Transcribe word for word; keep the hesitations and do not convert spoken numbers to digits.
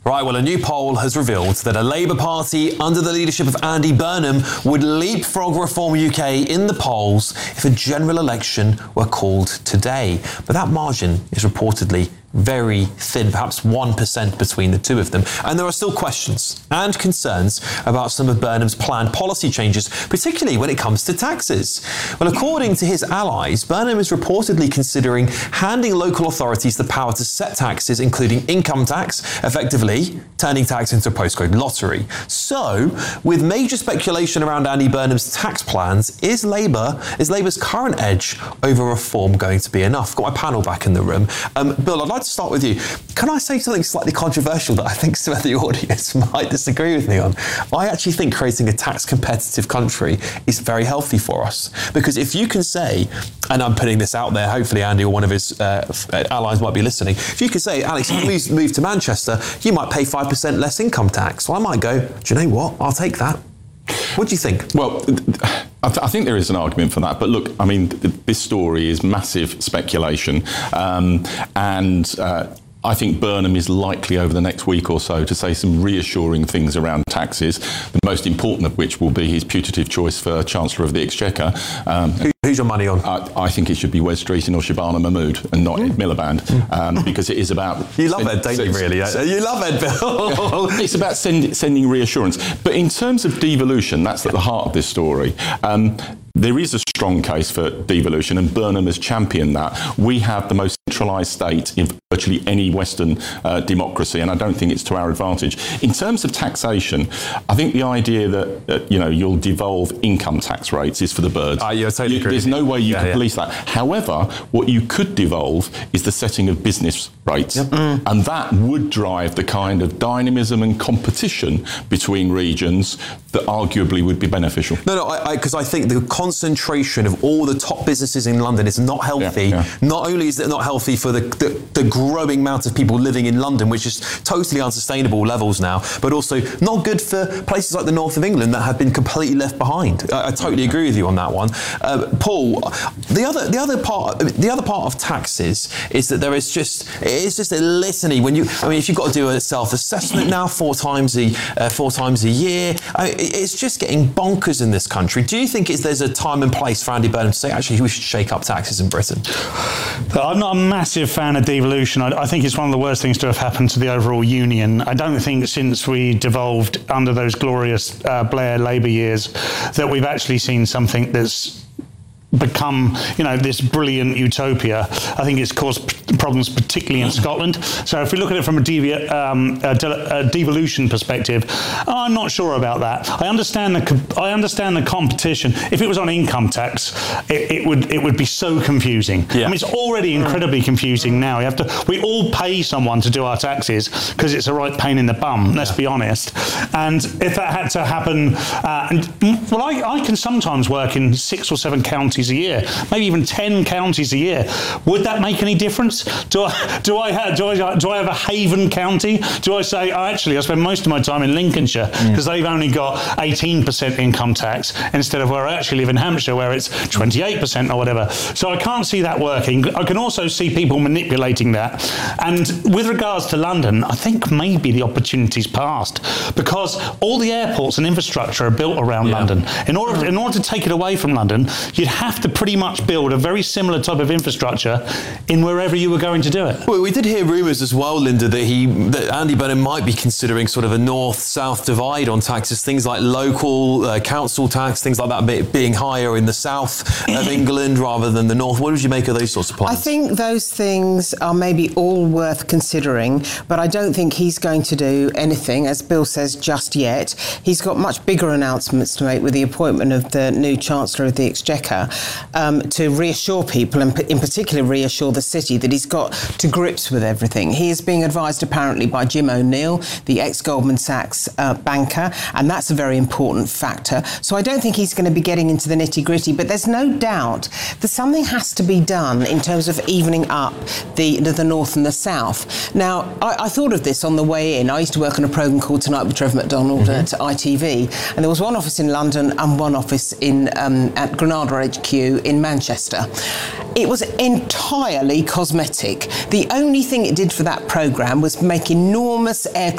Right, well, a new poll has revealed that a Labour Party under the leadership of Andy Burnham would leapfrog Reform U K in the polls if a general election were called today. But that margin is reportedly very thin, perhaps one percent between the two of them. And there are still questions and concerns about some of Burnham's planned policy changes, particularly when it comes to taxes. Well, according to his allies, Burnham is reportedly considering handing local authorities the power to set taxes, including income tax, effectively turning tax into a postcode lottery. So, with major speculation around Andy Burnham's tax plans, is Labour, is Labour's current edge over reform going to be enough? Got my panel back in the room. Um, Bill, I'd like to start with you. Can I say something slightly controversial that I think some of the audience might disagree with me on? I actually think creating a tax competitive country is very healthy for us. Because if you can say, and I'm putting this out there, hopefully Andy or one of his uh, allies might be listening, if you could say, Alex, if you move to Manchester, you might pay five percent less income tax. Well, I might go, do you know what? I'll take that. What do you think? Well, I, th- I think there is an argument for that. But look, I mean, th- this story is massive speculation. Um, and uh, I think Burnham is likely over the next week or so to say some reassuring things around taxes, the most important of which will be his putative choice for Chancellor of the Exchequer. Um, Who, who's your money on? I, I think it should be Wes Streeting or Shabana Mahmood and not mm. Ed Miliband, um, because it is about... You love Ed, don't you, really? You love Ed, Bill. It's about send, sending reassurance. But in terms of devolution, that's at the heart of this story. Um, There is a strong case for devolution, and Burnham has championed that. We have the most centralised state in virtually any Western uh, democracy, and I don't think it's to our advantage. In terms of taxation, I think the idea that uh, you know you'll devolve income tax rates is for the birds. Uh, yeah, I totally you, agree. There's no way you yeah, can yeah. police that. However, what you could devolve is the setting of business rates, yep. mm. and that would drive the kind of dynamism and competition between regions that arguably would be beneficial. No, no, because I, I, I think the concentration of all the top businesses in London is not healthy. Yeah, yeah. Not only is it not healthy for the, the, the growing amount of people living in London, which is totally unsustainable levels now, but also not good for places like the north of England that have been completely left behind. I, I totally agree with you on that one. Uh, Paul, the other the other part the other part of taxes is that there is just it's just a litany. When you, I mean, if you've got to do a self-assessment now four times a uh, four times a year, I, it's just getting bonkers in this country. Do you think it's, there's a time and place for Andy Burnham to say, actually, we should shake up taxes in Britain? I'm not a massive fan of devolution. I, I think it's one of the worst things to have happened to the overall union. I don't think since we devolved under those glorious uh, Blair Labour years that we've actually seen something that's become, you know, this brilliant utopia. I think it's caused p- problems, particularly in Scotland. So if we look at it from a, devi- um, a, de- a devolution perspective, I'm not sure about that. I understand the co- I understand the competition. If it was on income tax, it, it would it would be so confusing. Yeah. I mean, it's already incredibly confusing now. We have to we all pay someone to do our taxes because it's a right pain in the bum. Let's yeah. be honest. And if that had to happen, uh, and, well, I, I can sometimes work in six or seven counties a year, maybe even ten counties a year. Would that make any difference? Do I do I have do I do I have a haven county? Do I say, oh, actually I spend most of my time in Lincolnshire because mm. they've only got eighteen percent income tax instead of where I actually live in Hampshire where it's twenty-eight percent or whatever. So I can't see that working. I can also see people manipulating that. And with regards to London, I think maybe the opportunity's passed because all the airports and infrastructure are built around yeah. London. In order in order to take it away from London, you'd have to pretty much build a very similar type of infrastructure in wherever you were going to do it. Well, we did hear rumours as well, Linda, that he, that Andy Burnham might be considering sort of a north-south divide on taxes, things like local uh, council tax, things like that being higher in the south of England rather than the north. What did you make of those sorts of plans? I think those things are maybe all worth considering, but I don't think he's going to do anything, as Bill says, just yet. He's got much bigger announcements to make with the appointment of the new Chancellor of the Exchequer. Um, to reassure people, and in particular reassure the city, that he's got to grips with everything. He is being advised apparently by Jim O'Neill, the ex-Goldman Sachs uh, banker, and that's a very important factor. So I don't think he's going to be getting into the nitty-gritty, but there's no doubt that something has to be done in terms of evening up the, the, the north and the south. Now, I, I thought of this on the way in. I used to work on a programme called Tonight with Trevor McDonald mm-hmm. at I T V, and there was one office in London and one office in um, at Granada H Q in Manchester. It was entirely cosmetic. The only thing it did for that programme was make enormous air